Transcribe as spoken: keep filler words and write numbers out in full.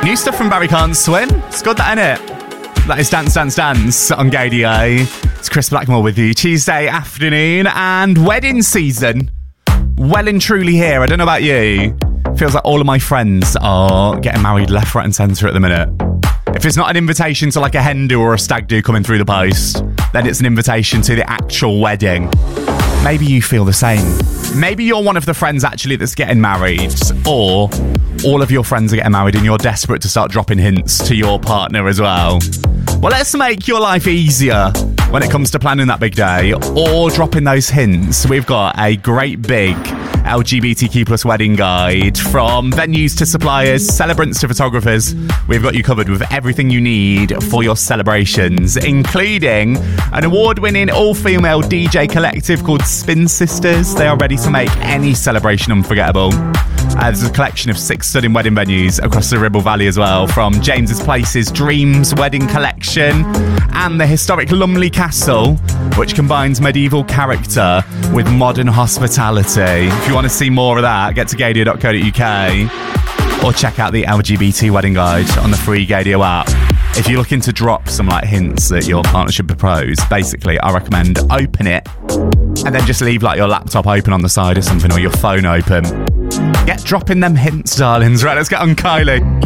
New stuff from Barry Can't Swim. It's got that in it. That is Dance, Dance, Dance on Gadio. It's Chris Blackmore with you. Tuesday afternoon and wedding season. Well and truly here. I don't know about you. Feels like all of my friends are getting married left, right and centre at the minute. If it's not an invitation to like a hen do or a stag do coming through the post, then it's an invitation to the actual wedding. Maybe you feel the same. Maybe you're one of the friends actually that's getting married, or all of your friends are getting married and you're desperate to start dropping hints to your partner as well. Well, let's make your life easier when it comes to planning that big day or dropping those hints. We've got a great big L G B T Q plus wedding guide. From venues to suppliers, celebrants to photographers, we've got you covered with everything you need for your celebrations, including an award-winning all-female D J collective called Spin Sisters. They are ready to make any celebration unforgettable. Uh, there's a collection of six stunning wedding venues across the Ribble Valley as well, from James's Place's Dreams Wedding Collection and the historic Lumley Castle, which combines medieval character with modern hospitality. If you want to see more of that, get to gadio dot co dot uk or check out the L G B T wedding guide on the free Gadio app. If you're looking to drop some like hints that your partner should propose, basically I recommend open it and then just leave like your laptop open on the side or something, or your phone open. Get dropping them hints, darlings. Right, let's get on Kylie.